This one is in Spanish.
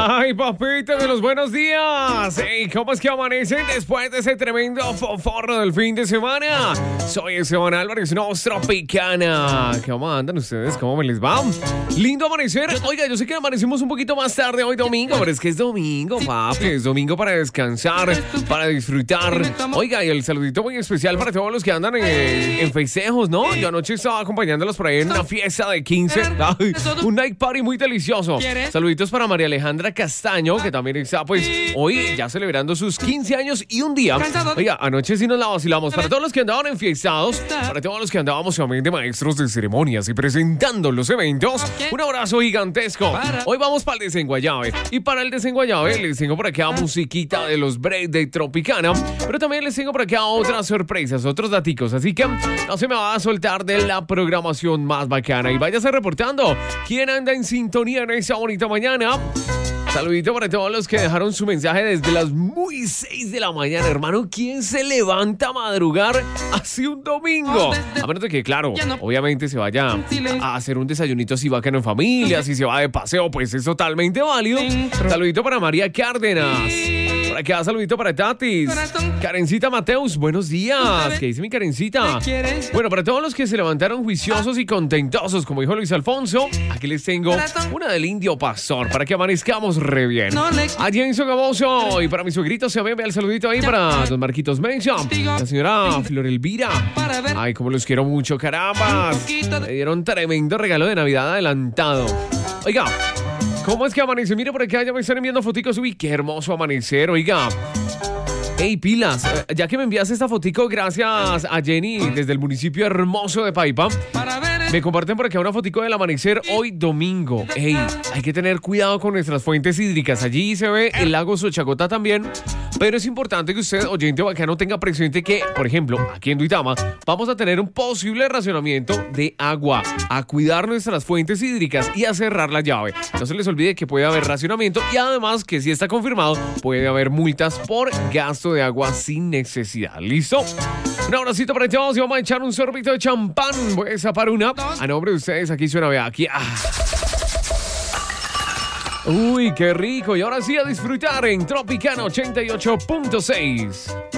Ay, papito, de los buenos días. Hey, ¿cómo es que amanecen después de ese tremendo foforro del fin de semana? Soy Esteban Álvarez, Tropicana. ¿Cómo andan ustedes? ¿Cómo me les va? Lindo amanecer. Oiga, yo sé que amanecimos un poquito más tarde hoy domingo, pero es que es domingo, papi. Es domingo para descansar, para disfrutar. Oiga, y el saludito muy especial para todos los que andan en festejos, ¿no? Yo anoche estaba acompañándolos por ahí en una fiesta de 15. Ay, un night party muy delicioso. Saluditos para María Alejandra Castaño, que también está, pues, hoy ya celebrando sus 15 años y un día. Oiga, anoche sí nos la vacilamos. Para todos los que andaban enfiestados, para todos los que andábamos también de maestros de ceremonias y presentando los eventos, un abrazo gigantesco. Hoy vamos para el desenguayabe. Y para el desenguayabe les tengo por acá musiquita de los breaks de Tropicana, pero también les tengo por acá otras sorpresas, otros daticos. Así que no se me va a soltar de la programación más bacana. Y váyase reportando quién anda en sintonía en esa bonita mañana. Saludito para todos los que dejaron su mensaje desde las muy 6 de la mañana, hermano. ¿Quién se levanta a madrugar así un domingo? A menos de que, claro, obviamente se vaya a hacer un desayunito así bacano en familia, si se va de paseo, pues es totalmente válido. Saludito para María Cárdenas. Por acá, saludito para Tatis. Karencita Mateus, buenos días. ¿Qué dice mi Karencita? Bueno, para todos los que se levantaron juiciosos y contentosos, como dijo Luis Alfonso, aquí les tengo una del Indio Pastor para que amanezcamos re bien. A Jason Gamoso y para mi suegrito se ve el saludito ahí para don Marquitos Mencha, la señora Flor Elvira. Ay, como los quiero mucho, carambas. Me dieron tremendo regalo de Navidad adelantado. Oiga, ¿cómo es que amanece? Mire por acá, ya me están enviando foticos. Uy, qué hermoso amanecer, oiga. Hey, pilas, ya que me enviaste esta fotico, gracias a Jenny desde el municipio hermoso de Paipa. Me comparten por acá una fotico del amanecer hoy domingo. Hey, hay que tener cuidado con nuestras fuentes hídricas. Allí se ve el lago Xochagota también. Pero es importante que usted, oyente bacano, tenga presente que, por ejemplo, aquí en Duitama, vamos a tener un posible racionamiento de agua. A cuidar nuestras fuentes hídricas y a cerrar la llave. No se les olvide que puede haber racionamiento y además que si está confirmado, puede haber multas por gasto de agua sin necesidad. ¿Listo? Un abracito para todos y vamos a echar un sorbito de champán. Voy a zapar una. A nombre de ustedes, aquí suena, vea, aquí. Uy, qué rico. Y ahora sí a disfrutar en Tropicana 88.6.